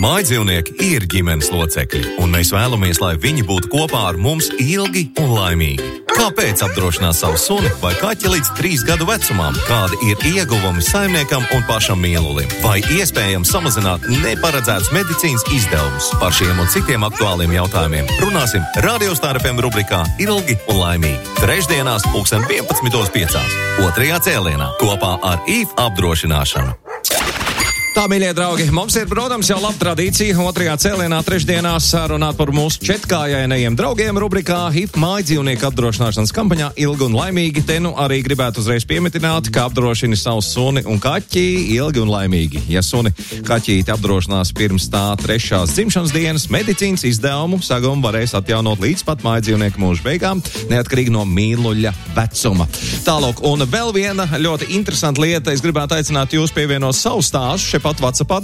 Mājdzīvnieki ir ģimenes locekļi, un mēs vēlamies, lai viņi būtu kopā ar mums ilgi un laimīgi. Kāpēc apdrošināt savu suni vai kaķi līdz 3 gadu vecumam? Kādi ir ieguvumi saimniekam un pašam mīlulim? Vai iespējams samazināt neparedzētus medicīnas izdevumus? Par šiem un citiem aktuāliem jautājumiem runāsim Radio Star FM rubrikā Ilgi un laimīgi. Trešdienās 11:05. 2. cēlienā kopā ar IF apdrošināšanu. Tā, mīļie draugi, mums ir, protams, jau laba tradīcija 2. cēlienā trešdienās runāt par mūsu četkājainajiem draugiem rubrikā HIF mājdzīvnieku apdrošināšanas kampaņā Ilgi un laimīgi. Te nu arī gribētu uzreiz piemetināt, ka apdrošini savu suni un kaķi ilgi un laimīgi. Ja suni kaķīti apdrošinās pirms tā 3. dzimšanas dienas, medicīnas izdevumu segumu varēs atjaunot līdz pat mājdzīvnieku mūža beigām, neatkarīgi no mīluļa vecuma. Tālāk, un vēl viena ļoti interesanta lieta, es gribētu aicināt jūs pievienot savu stāstu pat WhatsAppā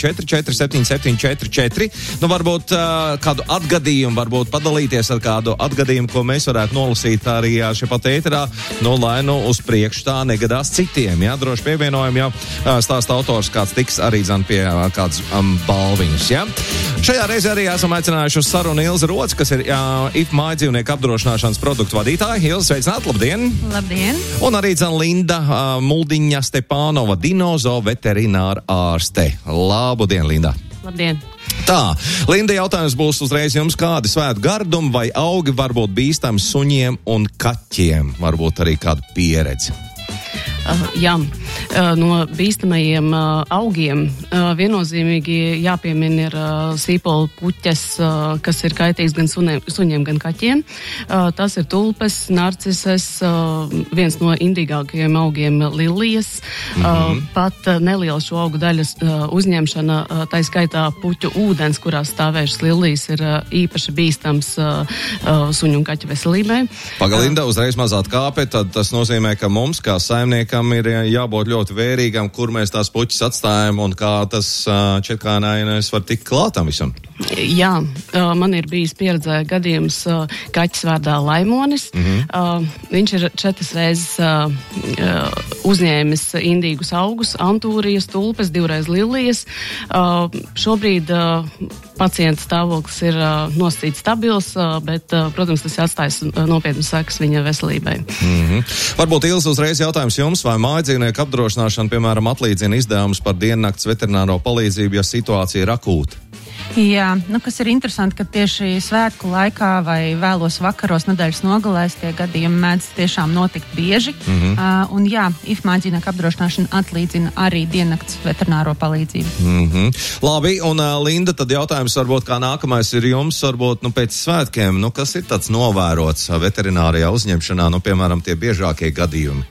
284-47-744. Nu, varbūt kādu atgadījumu, varbūt padalīties ar kādu atgadījumu, ko mēs varētu nolasīt arī šeit pat ēterā, nu, lai nu uz priekšu tā negadās citiem. Jā, droši pievienojam, jau stāsta autors kāds tiks arī zan pie kāds balviņas. Jā. Šajā reizē arī esam aicinājuši uz sarunu Ilzi Roci, kas ir IF mājdzīvnieku apdrošināšanas produktu vadītāja. Ilzi, sveicināt, labdien! Labdien! Un arī zan Linda Muldiņa Stepānova, dinozo veterināra ārste. Labdien, Linda! Labdien! Tā, Linda, jautājums būs uzreiz jums, kādi svētu gardumi vai augi var būt bīstami suņiem un kaķiem? Varbūt arī kādu pieredzi. Jā, no bīstamajiem augiem viennozīmīgi jāpiemina ir sīpolu puķes, kas ir kaitīgs gan suņiem, gan kaķiem. Tas ir tulpes, narcises, viens no indīgākajiem augiem lilijas. Pat neliela šo augu daļas uzņemšana, tā skaitā puķu ūdens, kurās stāvējušas lilijas, ir īpaši bīstams suņu un kaķu veselībai. Pagalinda, uzreiz mazāt kāpē, tad tas nozīmē, ka mums, kā saimniekam, ir jābūt ļoti vērīgam, kur mēs tās puķis atstājam un kā tas četkānainais var tikt klātam visam. Jā, man ir bijis pieredzē gadījums kaķis vārdā Laimonis. Viņš ir 4 reizes uzņēmis indīgus augus, antūrijas, tulpes, 2 reizes lilijas. Šobrīd pacienta stāvoklis ir nosacīts stabils, bet, protams, tas atstājis nopietnas sekas viņa veselībai. Varbūt, Ilze, uzreiz jautājums jums, vai mājdzīvnieku apdrošināšana, piemēram, atlīdzina izdevumus par diennakts veterināro palīdzību, ja situācija ir akūta? Jā, kas ir interesanti, ka tieši svētku laikā vai vēlos vakaros nedēļas nogalēs tie gadījumi mēdz tiešām notikt bieži. Un jā, IF mājdzīvnieku apdrošināšana atlīdzina arī diennakts veterināro palīdzību. Labi, un Linda, tad jautājums varbūt kā nākamais ir jums, varbūt pēc svētkiem, kas ir tāds novērots veterinārijā uzņemšanā, piemēram, tie biežākie gadījumi?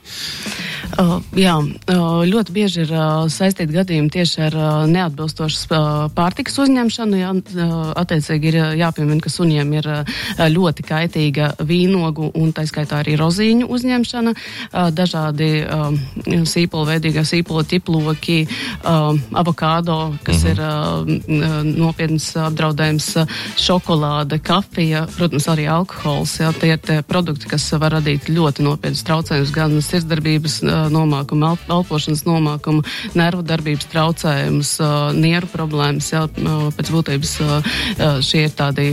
Jā, ļoti bieži ir saistīti gadījumi tieši ar neatbilstošas pārtikas uzņemšanu. Jā, attiecīgi ir jāpiemina, ka suņiem ir ļoti kaitīga vīnogu un tā skaitā arī rozīņu uzņemšana, dažādi sīpolveidīgā sīpola ķiploki, avokādo, kas ir nopietns apdraudējums, šokolāde, kafija, protams, arī alkohols. Jā, tie ir tie produkti, kas var radīt ļoti nopietnus traucējumus, gan sirdsdarbības nomākumu, elpošanas nomākumu, nervu darbības traucējumus, nieru problēmas. Jā, pēc būtības šie ir tādi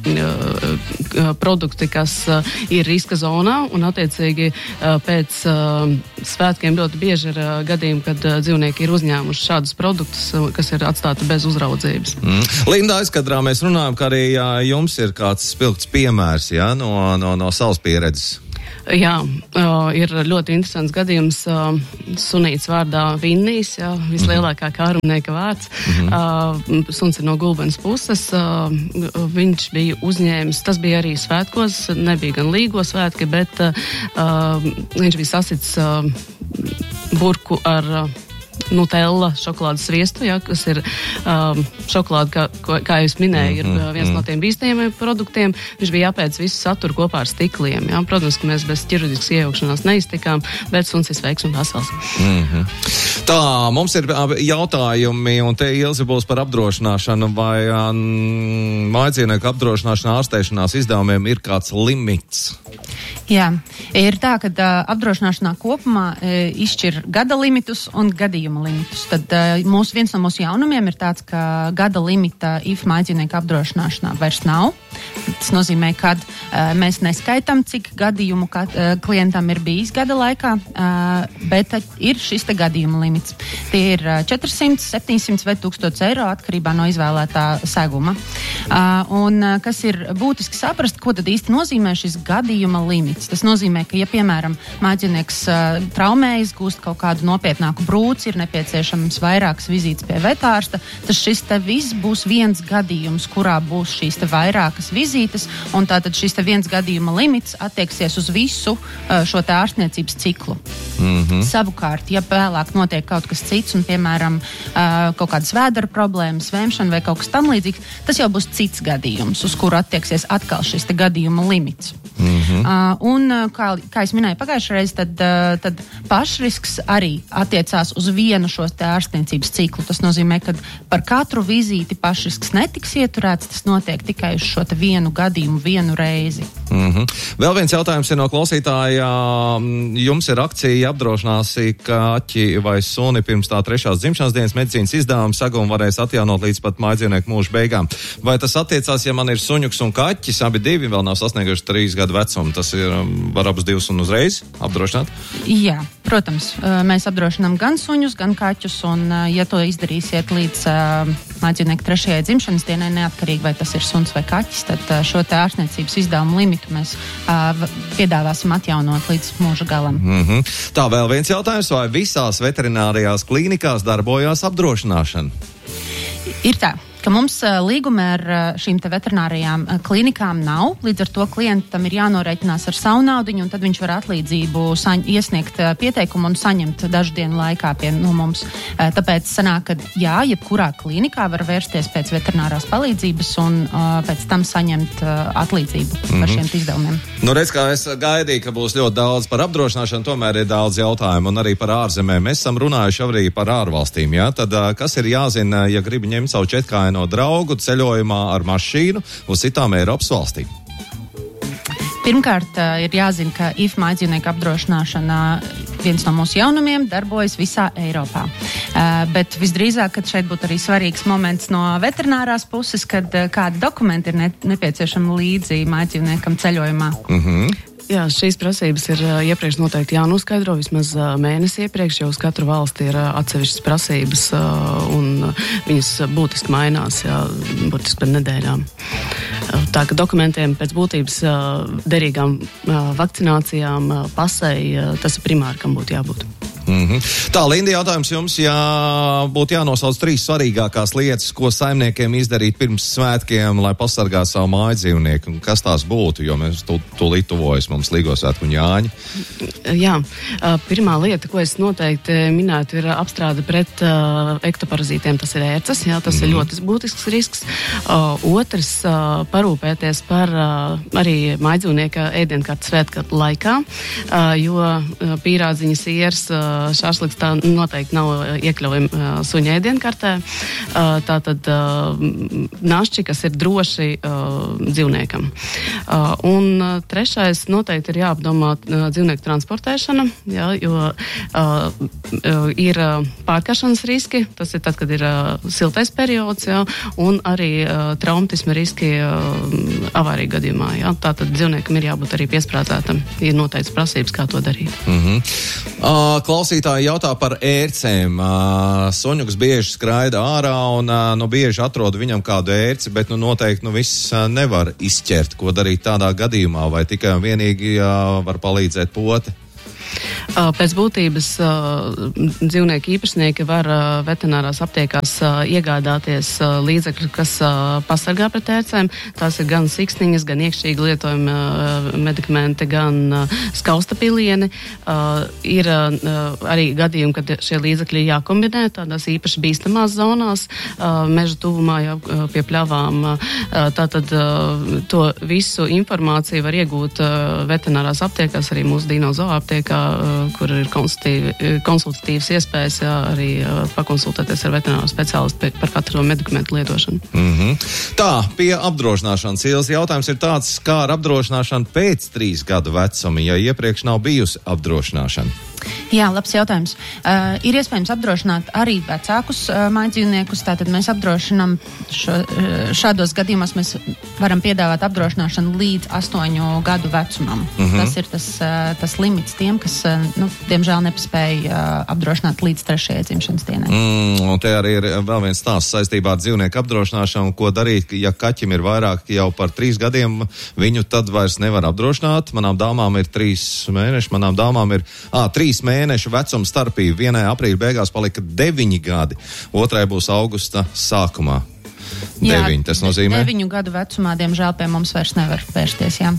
produkti, kas ir riska zonā, un attiecīgi pēc svētkiem ļoti bieži ir gadījumi, kad dzīvnieki ir uzņēmuši šādus produktus, kas ir atstāti bez uzraudzības. Linda, aizkadrā mēs runājam, ka arī jums ir kāds spilgts piemērs, jā, no savas pieredzes. Jā, ir ļoti interesants gadījums. Sunīts vārdā Vinnijs, jā, vislielākā kārumnieka vārds. Suns ir no Gulbenes puses. Viņš bija uzņēmis, tas bija arī svētkos, nebija gan līgo svētki, bet viņš bija sasits burku ar Nutella šokolādes sviestu, jā, kas ir šokolāde, kā jūs minēju, ir viens no tiem bīstamiem produktiem. Viņš bija jāpēc visu saturu kopā ar stikliem. Jā. Protams, ka mēs bez ķirurģiskas iejaukšanās neiztikām, bet suns ir sveiks un vesels. Tā, mums ir jautājumi, un te Ilze būs par apdrošināšanu, vai mājdzīvnieku apdrošināšana ārstēšanās izdevumiem ir kāds limits? Jā, ir tā, ka apdrošināšanā kopumā izšķir gada limitus un gadījuma limitus. Tad viens no mūsu jaunumiem ir tāds, ka gada limita IF mājdzīvnieku apdrošināšanā vairs nav. Tas nozīmē, ka mēs neskaitam, cik gadījumu klientam ir bijis gada laikā, bet ir šis te gadījuma limits. Tie ir 400, 700 vai 1000 eiro atkarībā no izvēlētā seguma. Un kas ir būtiski saprast, ko tad īsti nozīmē šis gadījuma limits. Tas nozīmē, ka, ja, piemēram, mājdzīvnieks traumējas, gūst kaut kādu nopietnāku brūci, ir nepieciešams vairākas vizītes pie vetārsta, tad šis te viss būs viens gadījums, kurā būs šīs te vairākas vizītes, un tātad šis te viens gadījuma limits attieksies uz visu šo te ārstniecības ciklu. Savukārt, ja vēlāk notiek kaut kas cits, un, piemēram, kaut kādas vēdera problēmas, vēmšana vai kaut kas tam līdzīgs, tas jau būs cits gadījums, uz kuru attieksies atkal šis te gadījuma limits. Un, kā es minēju pagājušajā reizē, tad pašrisks arī attiecās uz vienu šos te ārstniecības ciklu. Tas nozīmē, ka par katru vizīti pašrisks netiks ieturēts, tas notiek tikai uz šo te vienu gadījumu, vienu reizi. Vēl viens jautājums ir no klausītāja. Jums ir akcija apdrošināsi kaķi vai suni pirms tā 3. dzimšanas dienas medicīnas izdevuma segumu varēs atjaunot līdz pat mājdzīvnieku mūža beigām. Vai tas attiecās, ja man ir suņuks un kaķis, abi divi vēl nav sasnieguši 3 gadu vecumu, tas ir var abus divus un uzreiz apdrošināt? Jā, protams, mēs apdrošinām gan suņus, gan kaķus, un ja to izdarīsiet līdz mājdzīvnieku 3. dzimšanas dienai, neatkarīgi vai tas ir suns vai kaķis, tad šo te ārstniecības izdevumu limitu mēs piedāvāsim atjaunot līdz mūža galam. Tā, vēl viens jautājums, vai visās veterinārijās klīnikās darbojās apdrošināšana? Ir tā, ka mums līguma ar šīm te veterinārijām klīnikām nav, līdz ar to klientam ir jānorēķinās ar savu naudiņu, un tad viņš var atlīdzību iesniegt pieteikumu un saņemt dažu dienu laikā no mums. Tāpēc sanāk, ka jā, jebkurā klīnikā var vērsties pēc veterinārās palīdzības un pēc tam saņemt atlīdzību par šiem izdevumiem. Nu, redz, kā es gaidīju, ka būs ļoti daudz par apdrošināšanu, tomēr ir daudz jautājumu, un arī par ārzemēm. Mēs esam runājuši arī par ārvalstīm, jā? Tad kas ir jāzina, ja gribi ņemt savu četkāju no draugu ceļojumā ar mašīnu uz citām Eiropas valstīm? Pirmkārt, ir jāzina, ka IF mājdzīvnieku apdrošināšana viens no mūsu jaunumiem darbojas visā Eiropā. Bet visdrīzāk, kad šeit būtu arī svarīgs moments no veterinārās puses, kad kādi dokumenti ir nepieciešami līdzi mājdzīvniekam ceļojumā. Jā, šīs prasības ir iepriekš noteikti jānoskaidro, vismaz mēnesi iepriekš, jo uz katru valsti ir atsevišķas prasības, un viņas būtiski mainās, būtiski pēc nedēļām. Tā ka dokumentiem pēc būtības derīgām vakcinācijām, pasei, tas ir primāri, kam būtu jābūt. Tā, Linda, jautājums jums, ja būtu jānosauc 3 svarīgākās lietas, ko saimniekiem izdarīt pirms svētkiem, lai pasargātu savu mājdzīvnieku, kas tās būtu, jo mēs tūlīt tuvojas mums Līgo svētku un Jāņi. Jā, pirmā lieta, ko es noteikti minētu, ir apstrāde pret ektoparazītiem, tas ir ērces, jā, tas ir ļoti būtisks risks. Otrs, parūpēties par arī mājdzīvnieka ēdienkartes svētku laikā, jo pīrādziņas iers šāšliks tā noteikti nav iekļaujama suņa ēdienkartē. Tātad našķi, kas ir droši dzīvniekam. Un trešais noteikti ir jāapdomā dzīvnieku transportēšana, jā, jo ir pārkaršanas riski, tas ir tad, kad ir siltais periods, jā, un arī traumatisma riski avārija gadījumā. Jā. Tātad dzīvniekam ir jābūt arī piesprādzētam, ir noteikts prasības, kā to darīt. Klausītāji jautā par ērcēm. Suņuks bieži skraida ārā un bieži atrod viņam kādu ērci, bet noteikti viss nevar izķert, ko darīt tādā gadījumā, vai tikai un vienīgi var palīdzēt pote. Pēc būtības dzīvnieku īpašnieki var veterinārās aptiekās iegādāties līdzekļu, kas pasargā pret ērcēm. Tās ir gan siksniņas, gan iekšķīgi lietojumi medikamenti, gan skausta pilieni. Ir arī gadījumi, kad šie līdzekļi jākombinē tādās īpaši bīstamās zonās, meža tuvumā, jau pie pļavām. Tātad to visu informāciju var iegūt veterinārās aptiekās, arī mūsu Dino-Zoo aptiekā, kur ir konsultatīvas iespējas, jā, arī pakonsultēties ar veterināru speciālistu par katru medikamentu lietošanu. Tā, pie apdrošināšanas ielas jautājums ir tāds, kā ar apdrošināšanu pēc 3 gadu vecuma, ja iepriekš nav bijusi apdrošināšana? Jā, labs jautājums. Ir iespējams apdrošināt arī vecākus mājdzīvniekus, tātad mēs apdrošinām šādos gadījumos mēs varam piedāvāt apdrošināšanu līdz 8 gadu vecumam. Tas ir tas limits tiem, kas, diemžēl nepaspēja apdrošināt līdz 3. dzimšanas dienai. Un te arī ir vēl viens stāsts saistībā ar dzīvnieku apdrošināšanu, ko darīt, ja kaķim ir vairāk jau par 3 gadiem, viņu tad vairs nevar apdrošināt. Manām dāmām ir 3 mēneši, manām dāmām ir 3 mēnešu vecuma starpība. Vienai aprīļa beigās palika 9 gadi, otrai būs augusta sākumā. 9, tas nozīmē? 9 gadu vecumā, diemžēl, pie mums vairs nevar vērsties, jā.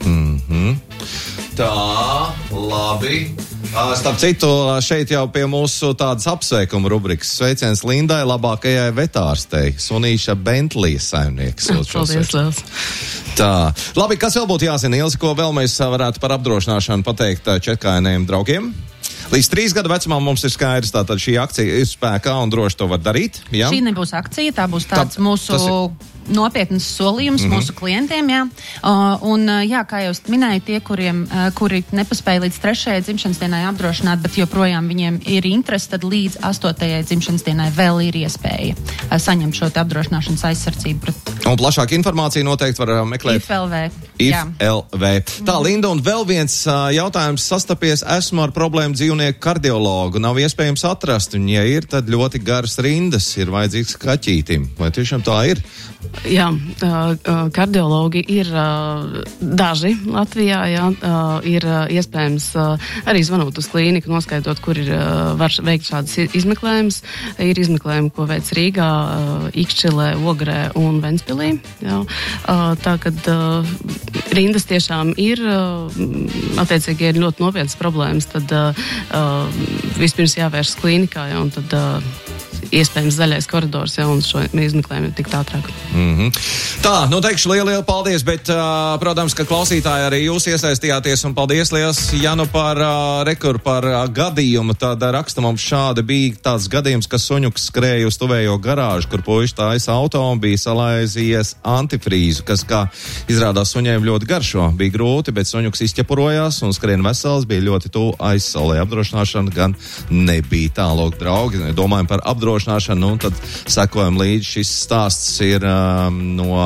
Tā, labi. Starp citu, šeit jau pie mūsu tādas apsveikuma rubrikas. Sveiciens Lindai, labākajai vetārstei, sunīša Bentlija saimnieks. Paldies, liels. Tā, labi, kas vēl būtu jāzina, Ilzi, ko vēl mēs varētu par apdrošināšanu pateikt četrkājiem draugiem? Līdz 3 gadu vecumā mums ir skaidrs, tātad šī akcija ir spēkā un droši to var darīt. Jā? Šī nebūs akcija, tā būs tāds mūsu nopietnas solījums mūsu klientiem, jā. Un, jā, kā jau minēju, tie, kuri nepaspēja līdz 3. dzimšanas dienai apdrošināt, bet joprojām viņiem ir interesi, tad līdz 8. dzimšanas dienai vēl ir iespēja saņemt šo te apdrošināšanas aizsardzību. Un plašāk informāciju noteikti var meklēt IFLV. IFLV. Tā, Linda, un vēl viens jautājums sastapies. Esmu ar problēmu dzīvnieku kardiologu. Nav iespējams atrast, un ja ir, tad ļoti garas rindas ir vajadzīgs kaķītim. Vai tiešām tā ir? Jā, kardiologi ir daži Latvijā, jā, ir iespējams arī zvanot uz klīniku, noskaidrot, kur var veikt šādas izmeklējumus. Ir izmeklējumi, ko veic Rīgā, Ikšķilē, Ogrē un Ventspilī. Jā. Tā, kad rindas tiešām ir, attiecīgi ir ļoti nopietnas problēmas, tad vispirms jāvēršas klīnikā, jā, un tad iespējams zaļais koridors, ja, un šo izmeklējumu tikt ātrāk. Tā, teikšu lielu paldies, bet, protams, ka klausītāji arī jūs iesaistījāties, un paldies liels, ja par gadījumu, tad raksta mums šādi bija tāds gadījums, ka suņuks skrēja uz tuvējo garāžu, kur puiši taisa auto un bija salaizies antifrīzu, kas, kā izrādās, suņiem ļoti garšo. Bija grūti, bet suņuks izķepurojās un skrien vesels, bija ļoti tuvu aizsalē. Apdrošināšana gan nebija. Tālāk, draugi, domājam par apdrošināšanu, un tad sekojam līdzi. Šis stāsts ir no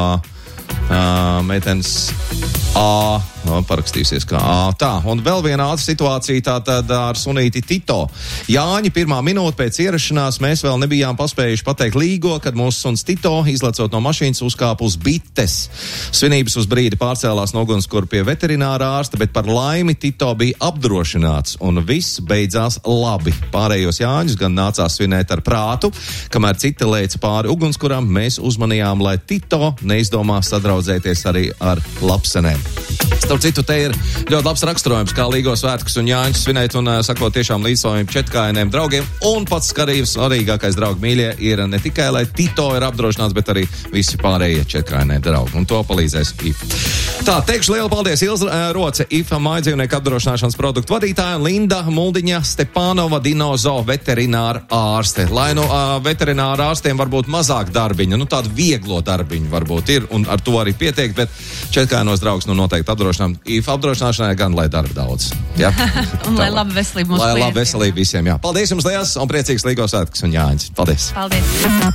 meitenes A, parakstīsies kā A. Tā, un vēl viena ātra situācija tātad ar sunīti Tito. Jāņa, 1. minūte pēc ierašanās mēs vēl nebijām paspējuši pateikt līgo, kad mūsu suns Tito, izlecot no mašīnas, uzkāpa uz bites. Svinības uz brīdi pārcēlās no ugunskura pie veterinārā ārsta, bet par laimi Tito bija apdrošināts, un viss beidzās labi. Pārējos Jāņus gan nācās svinēt ar prātu, kamēr citi lēca pāri ugunskuram, mēs uzmanījām, lai Tito neizdomā sadraudzēties arī ar lapsenēm. Starp citu, te ir ļoti labs raksturojums, kā Līgo svētkus un Jāņus svinēt un sakot tiešām līdz saviem četrkājainiem draugiem. Un pats svarīgākais draugi mīļie ir ne tikai, lai Tito ir apdrošināts, bet arī visi pārējie četrkājainie draugi. Un to palīdzēs IF. Tā, teikšu lielu paldies Ilza Roce, IF mājdzīvnieku apdrošināšanas produktu vadītāja, un Linda Muldiņa Stepanova, Dinozo veterināra ārste. Lai veterināra ārstiem varbūt mazāk darbiņu, tādu vieglo darbiņu varbūt ir, un ar to arī pieteikt, bet četrkājainos draugus noteikti apdrošinām. IF apdrošināšanai gan, lai darba daudz. Ja? Un lai laba veselība mūsu klientiem. Lai laba veselība visiem, jā. Paldies jums liels un priecīgs Līgo svētkus un Jāņus. Paldies. Paldies.